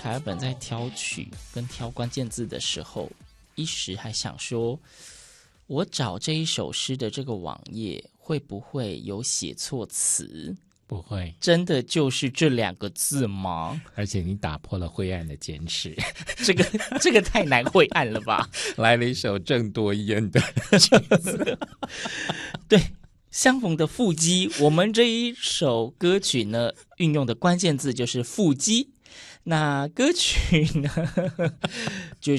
凯尔本在挑曲跟挑关键字的时候，一时还想说，我找这一首诗的这个网页会不会有写错词？ 不会， 真的就是这2个字吗？ 而且你打破了灰暗的坚持。 这个太难灰暗了吧？ 来了一首郑多燕的曲子。 对，相逢的腹肌，我们这一首歌曲呢，运用的关键字就是腹肌。那歌曲呢，就是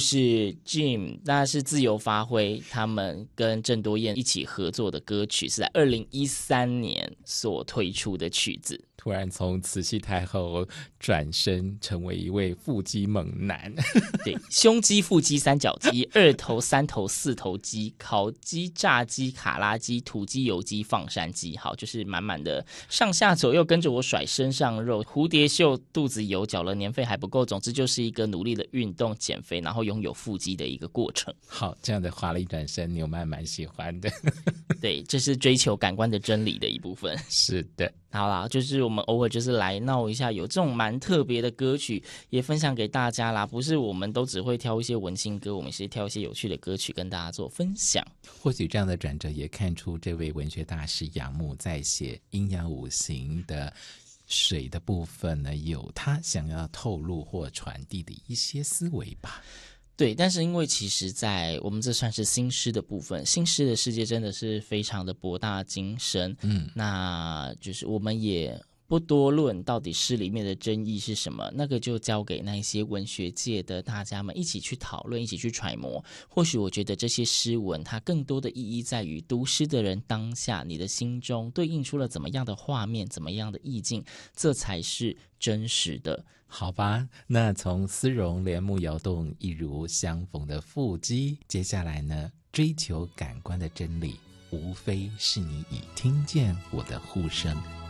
Jim， 那是自由发挥，他们跟郑多燕一起合作的歌曲，是在2013年所推出的曲子。 突然从慈禧太后转身成为一位腹肌猛男。 对，胸肌、腹肌、三角肌、2头、3头、4头肌，烤鸡、炸鸡、卡拉鸡、土鸡、油鸡、放山鸡，好，就是满满的上下左右跟着我甩身上肉，蝴蝶袖，肚子有缴了年费还不够，总之就是一个努力的运动减肥，然后拥有腹肌的一个过程。 好，这样的华丽转身纽曼蛮喜欢的。 对，这是追求感官的真理的一部分。 是的， 好啦，就是我们偶尔就是来闹一下，有这种蛮特别的歌曲也分享给大家啦。不是我们都只会挑一些文青歌，我们是挑一些有趣的歌曲跟大家做分享。 或许这样的转折也看出这位文学大师杨牧在写阴阳五行的水的部分呢，有他想要透露或传递的一些思维吧。 对，但是因为其实在我们这算是新诗的部分，新诗的世界真的是非常的博大精深，那就是我们也不多论到底诗里面的真意是什么，那个就交给那些文学界的大家们一起去讨论，一起去揣摩。或许我觉得这些诗文它更多的意义在于读诗的人当下你的心中对应出了怎么样的画面，怎么样的意境，这才是真实的。 好吧，那从丝绒帘幕摇动一如相逢的腹肌，接下来呢，追求感官的真理无非是你已听见我的呼声，